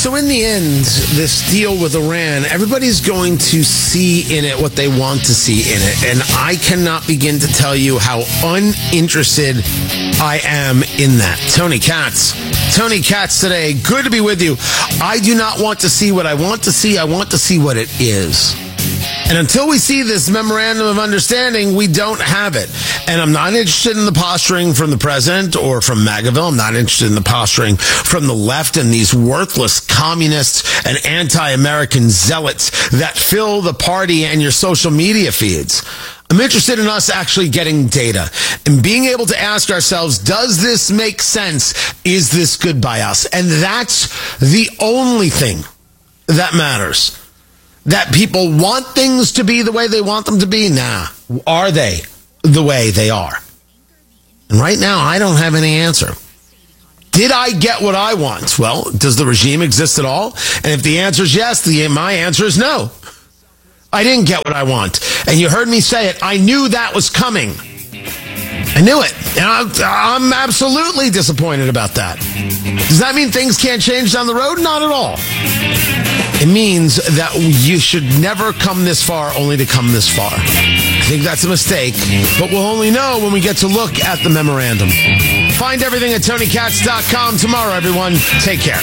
So in the end, this deal with Iran, everybody's going to see in it what they want to see in it. And I cannot begin to tell you how uninterested I am in that. Tony Katz today. Good to be with you. I do not want to see what I want to see. I want to see what it is. And until we see this memorandum of understanding, we don't have it. And I'm not interested in the posturing from the president or from MAGAville. I'm not interested in the posturing from the left and these worthless communists and anti-American zealots that fill the party and your social media feeds. I'm interested in us actually getting data and being able to ask ourselves, does this make sense? Is this good by us? And that's the only thing that matters. That people want things to be the way they want them to be? Nah. Are they the way they are? And right now, I don't have any answer. Did I get what I want? Well, does the regime exist at all? And if the answer is yes, my answer is no. I didn't get what I want. And you heard me say it. I knew that was coming. I knew it. And I'm absolutely disappointed about that. Does that mean things can't change down the road? Not at all. It means that you should never come this far only to come this far. I think that's a mistake, but we'll only know when we get to look at the memorandum. Find everything at TonyKatz.com tomorrow, everyone. Take care.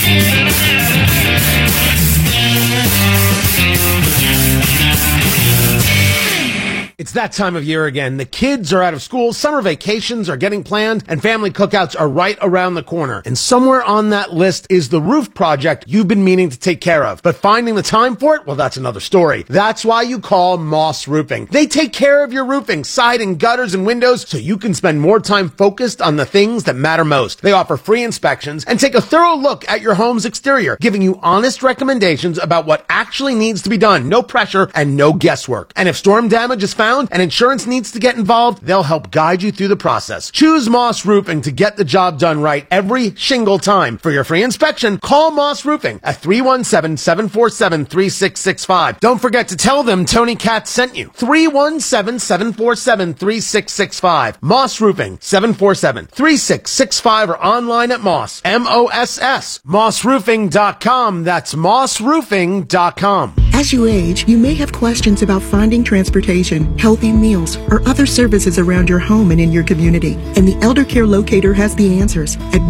It's that time of year again. The kids are out of school, summer vacations are getting planned, and family cookouts are right around the corner. And somewhere on that list is the roof project you've been meaning to take care of. But finding the time for it, well, that's another story. That's why you call Moss Roofing. They take care of your roofing, siding, gutters, and windows, so you can spend more time focused on the things that matter most. They offer free inspections and take a thorough look at your home's exterior, giving you honest recommendations about what actually needs to be done. No pressure and no guesswork. And if storm damage is found and insurance needs to get involved, they'll help guide you through the process. Choose Moss Roofing to get the job done right every single time. For your free inspection, call Moss Roofing at 317-747-3665. Don't forget to tell them Tony Katz sent you. 317-747-3665. Moss Roofing, 747-3665, or online at Moss, M-O-S-S, mossroofing.com. That's mossroofing.com. As you age, you may have questions about finding transportation, healthy meals, or other services around your home and in your community. And the Elder Care Locator has the answers at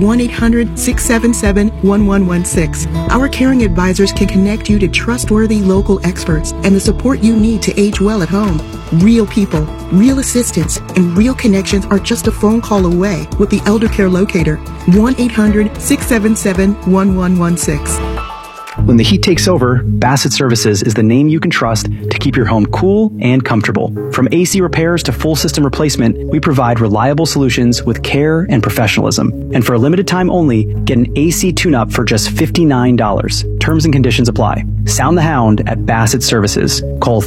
1-800-677-1116. Our caring advisors can connect you to trustworthy local experts and the support you need to age well at home. Real people, real assistance, and real connections are just a phone call away with the Elder Care Locator. 1-800-677-1116. When the heat takes over, Bassett Services is the name you can trust to keep your home cool and comfortable. From AC repairs to full system replacement, we provide reliable solutions with care and professionalism. And for a limited time only, get an AC tune-up for just $59. Terms and conditions apply. Sound the hound at Bassett Services. Call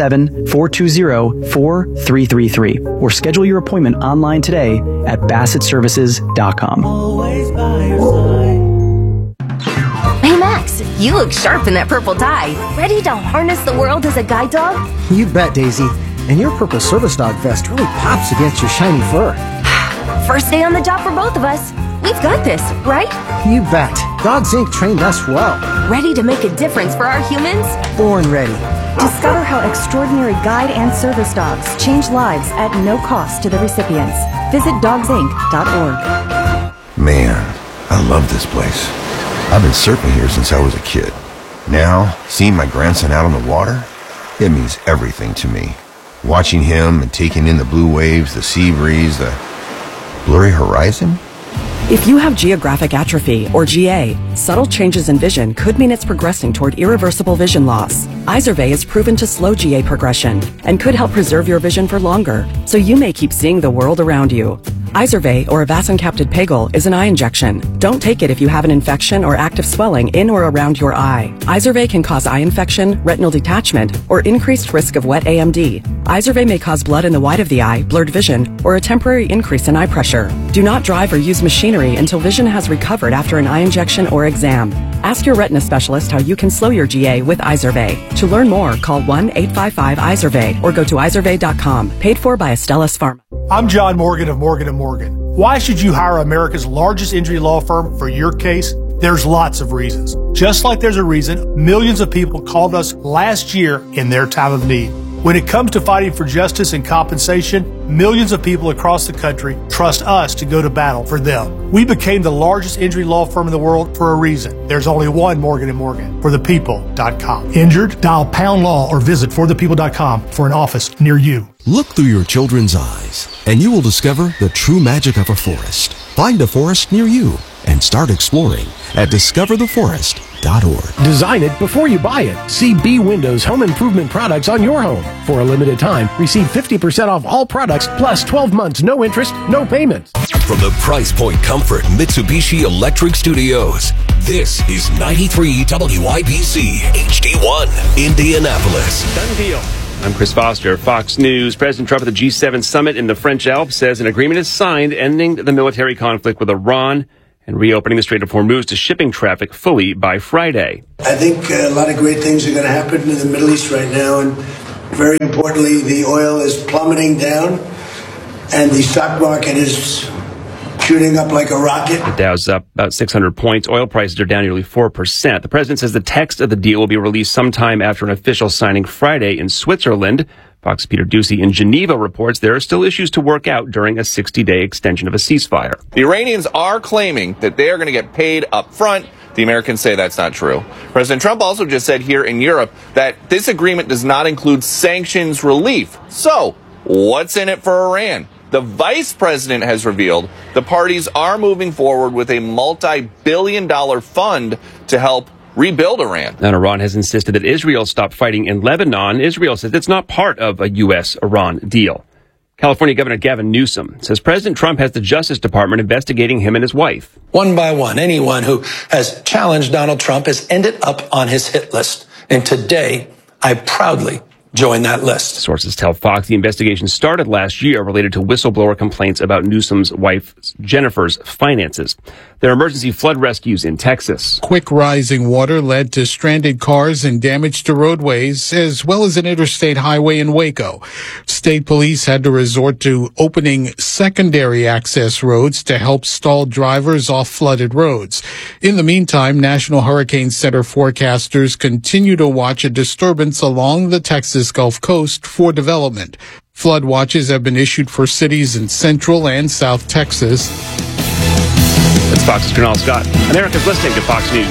317-420-4333 or schedule your appointment online today at BassettServices.com. Always by your side. Hey Max, you look sharp in that purple tie. Ready to harness the world as a guide dog? You bet, Daisy. And your purple service dog vest really pops against your shiny fur. First day on the job for both of us. We've got this, right? You bet. Dogs Inc. trained us well. Ready to make a difference for our humans? Born ready. Discover how extraordinary guide and service dogs change lives at no cost to the recipients. Visit dogsinc.org. Man, I love this place. I've been surfing here since I was a kid. Now, seeing my grandson out on the water, it means everything to me. Watching him and taking in the blue waves, the sea breeze, the blurry horizon. If you have geographic atrophy, or GA, subtle changes in vision could mean it's progressing toward irreversible vision loss. Izervay is proven to slow GA progression and could help preserve your vision for longer, so you may keep seeing the world around you. Izervay, or avacincaptad pegol, is an eye injection. Don't take it if you have an infection or active swelling in or around your eye. Izervay can cause eye infection, retinal detachment, or increased risk of wet AMD. Izervay may cause blood in the white of the eye, blurred vision, or a temporary increase in eye pressure. Do not drive or use machinery until vision has recovered after an eye injection or exam. Ask your retina specialist how you can slow your GA with Izervay. To learn more, call 1-855-IZERVAY or go to izervay.com. Paid for by Astellas Pharma. I'm John Morgan of Morgan & Morgan. Why should you hire America's largest injury law firm for your case? There's lots of reasons. Just like there's a reason millions of people called us last year in their time of need. When it comes to fighting for justice and compensation, millions of people across the country trust us to go to battle for them. We became the largest injury law firm in the world for a reason. There's only one Morgan & Morgan, forthepeople.com. Injured? Dial pound law or visit forthepeople.com for an office near you. Look through your children's eyes, and you will discover the true magic of a forest. Find a forest near you and start exploring at discovertheforest.org. Design it before you buy it. See B Windows home improvement products on your home. For a limited time, receive 50% off all products plus 12 months, no interest, no payment. From the Price Point Comfort Mitsubishi Electric Studios, this is 93 WIBC HD1 Indianapolis. Done deal. I'm Chris Foster, Fox News. President Trump at the G7 summit in the French Alps says an agreement is signed ending the military conflict with Iran and reopening the Strait of Hormuz to shipping traffic fully by Friday. I think a lot of great things are going to happen in the Middle East right now, and very importantly, the oil is plummeting down and the stock market is shooting up like a rocket. The Dow's up about 600 points. Oil prices are down nearly 4%. The president says the text of the deal will be released sometime after an official signing Friday in Switzerland. Fox's Peter Doocy in Geneva reports there are still issues to work out during a 60-day extension of a ceasefire. The Iranians are claiming that they are going to get paid up front. The Americans say that's not true. President Trump also just said here in Europe that this agreement does not include sanctions relief. So, what's in it for Iran? The vice president has revealed the parties are moving forward with a multi-billion-dollar fund to help rebuild Iran. And Iran has insisted that Israel stop fighting in Lebanon. Israel says it's not part of a U.S.-Iran deal. California Governor Gavin Newsom says President Trump has the Justice Department investigating him and his wife. One by one, anyone who has challenged Donald Trump has ended up on his hit list. And today, I proudly join that list. Sources tell Fox the investigation started last year related to whistleblower complaints about Newsom's wife Jennifer's finances. There are emergency flood rescues in Texas. Quick rising water led to stranded cars and damage to roadways, as well as an interstate highway in Waco. State police had to resort to opening secondary access roads to help stalled drivers off flooded roads. In the meantime, National Hurricane Center forecasters continue to watch a disturbance along the Texas Gulf Coast for development. Flood watches have been issued for cities in Central and South Texas. That's Fox's Kunal Scott. America's listening to Fox News.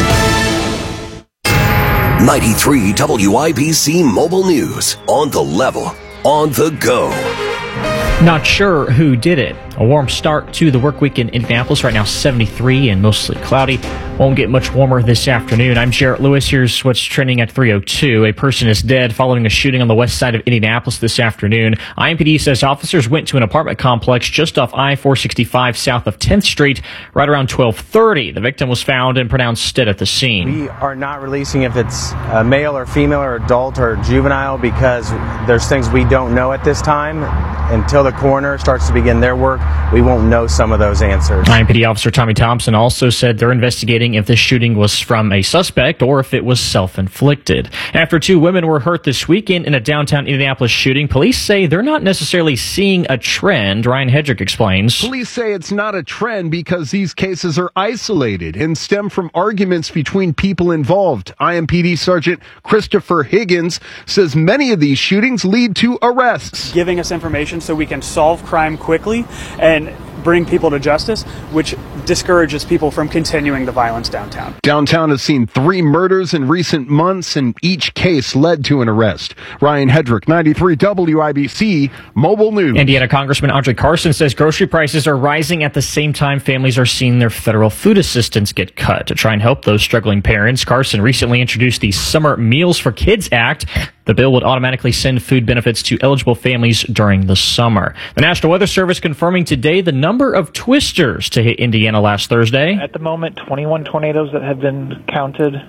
93 WIBC Mobile News. On the level, on the go. Not sure who did it. A warm start to the work week in Indianapolis. Right now 73 and mostly cloudy. Won't get much warmer this afternoon. I'm Jarrett Lewis. Here's what's trending at 3:02. A person is dead following a shooting on the west side of Indianapolis this afternoon. IMPD says officers went to an apartment complex just off I-465 south of 10th Street right around 12:30. The victim was found and pronounced dead at the scene. We are not releasing if it's a male or female or adult or juvenile because there's things we don't know at this time. Until the coroner starts to begin their work, we won't know some of those answers. IMPD Officer Tommy Thompson also said they're investigating if this shooting was from a suspect or if it was self-inflicted. After 2 women were hurt this weekend in a downtown Indianapolis shooting, police say they're not necessarily seeing a trend. Ryan Hedrick explains. Police say it's not a trend because these cases are isolated and stem from arguments between people involved. IMPD Sergeant Christopher Higgins says many of these shootings lead to arrests. Giving us information so we can solve crime quickly and bring people to justice, which discourages people from continuing the violence downtown. Downtown has seen 3 murders in recent months, and each case led to an arrest. Ryan Hedrick, 93 WIBC Mobile News. Indiana Congressman Andre Carson says grocery prices are rising at the same time families are seeing their federal food assistance get cut. To try and help those struggling parents, Carson recently introduced the Summer Meals for Kids Act. The bill would automatically send food benefits to eligible families during the summer. The National Weather Service confirming today the number of twisters to hit Indiana last Thursday. At the moment, 21 tornadoes that have been counted.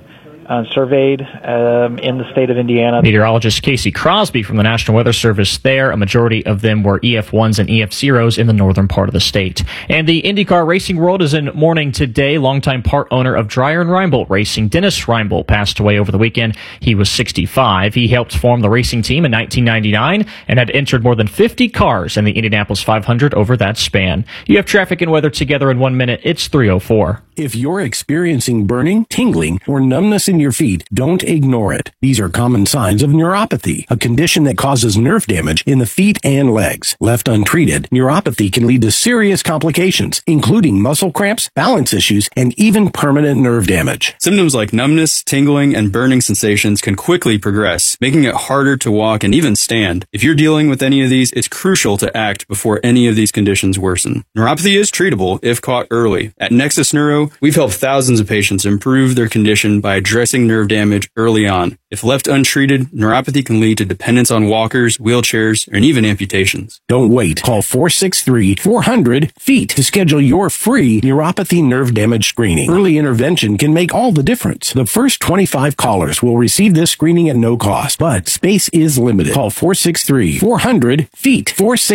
surveyed in the state of Indiana. Meteorologist Casey Crosby from the National Weather Service there. A majority of them were EF1s and EF0s in the northern part of the state. And the IndyCar racing world is in mourning today. Longtime part owner of Dreyer and Reinbold Racing, Dennis Reinbold, passed away over the weekend. He was 65. He helped form the racing team in 1999 and had entered more than 50 cars in the Indianapolis 500 over that span. You have traffic and weather together in 1 minute. It's 3:04. If you're experiencing burning, tingling, or numbness in your feet, don't ignore it. These are common signs of neuropathy, a condition that causes nerve damage in the feet and legs. Left untreated, neuropathy can lead to serious complications, including muscle cramps, balance issues, and even permanent nerve damage. Symptoms like numbness, tingling, and burning sensations can quickly progress, making it harder to walk and even stand. If you're dealing with any of these, it's crucial to act before any of these conditions worsen. Neuropathy is treatable if caught early. At Nexus Neuro, we've helped thousands of patients improve their condition by addressing nerve damage early on. If left untreated, neuropathy can lead to dependence on walkers, wheelchairs, and even amputations. Don't wait. Call 463-400-FEET to schedule your free neuropathy nerve damage screening. Early intervention can make all the difference. The first 25 callers will receive this screening at no cost, but space is limited. Call 463-400-FEET,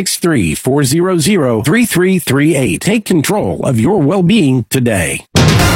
463-400-3338. Take control of your well-being today.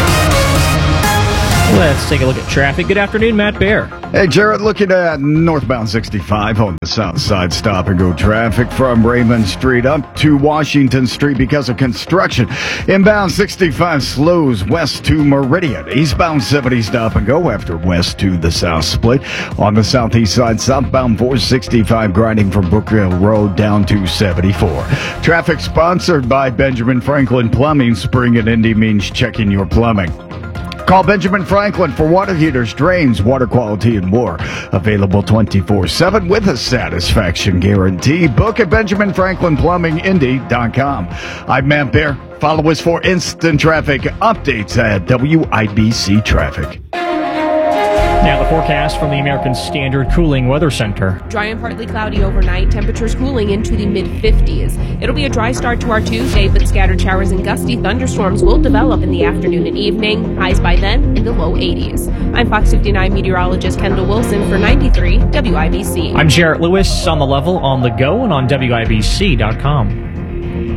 Let's take a look at traffic. Good afternoon, Matt Bear. Hey, Jared, looking at northbound 65 on the south side, stop and go traffic from Raymond Street up to Washington Street because of construction. Inbound 65 slows west to Meridian. Eastbound 70 stop and go after west to the south split. On the southeast side, southbound 465 grinding from Brookville Road down to 74. Traffic sponsored by Benjamin Franklin Plumbing. Spring in Indy means checking your plumbing. Call Benjamin Franklin for water heaters, drains, water quality, and more. Available 24/7 with a satisfaction guarantee. Book at BenjaminFranklinPlumbingIndy.com. I'm Matt Bear. Follow us for instant traffic updates at WIBC Traffic. Now the forecast from the American Standard Cooling Weather Center. Dry and partly cloudy overnight, temperatures cooling into the mid-50s. It'll be a dry start to our Tuesday, but scattered showers and gusty thunderstorms will develop in the afternoon and evening. Highs by then in the low 80s. I'm Fox 59 meteorologist Kendall Wilson for 93 WIBC. I'm Jarrett Lewis on the level, on the go, and on WIBC.com.